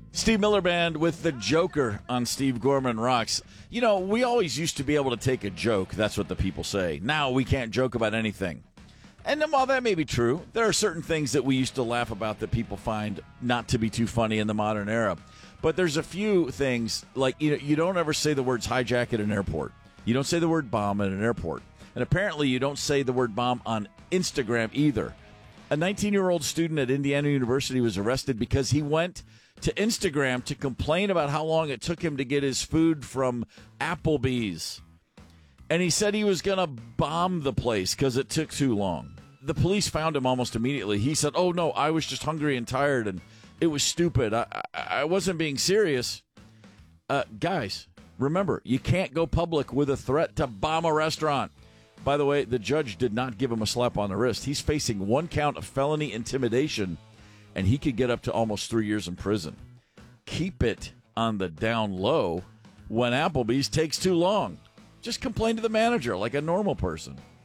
Steve Miller Band with the Joker on Steve Gorman Rocks. You know, we always used to be able to take a joke. That's what the people say. Now we can't joke about anything. And while that may be true, there are certain things that we used to laugh about that people find not to be too funny in the modern era. But there's a few things, like you don't ever say the words hijack at an airport. You don't say the word bomb at an airport. And apparently you don't say the word bomb on Instagram either. A 19-year-old student at Indiana University was arrested because he went to Instagram to complain about how long it took him to get his food from Applebee's. And he said he was going to bomb the place because it took too long. The police found him almost immediately. He said, "Oh, no, I was just hungry and tired, and it was stupid. I wasn't being serious." Guys, remember, you can't go public with a threat to bomb a restaurant. By the way, the judge did not give him a slap on the wrist. He's facing 1 count of felony intimidation, and he could get up to almost 3 years in prison. Keep it on the down low when Applebee's takes too long. Just complain to the manager like a normal person.